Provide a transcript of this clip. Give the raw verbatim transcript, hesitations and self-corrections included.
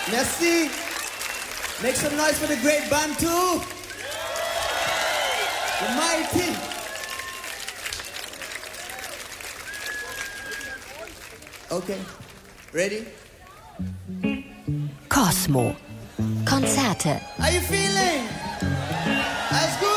Merci. Make some noise for the great Bantu. The mighty. Okay. Ready? Cosmo. Konzerte. How you feeling? That's good.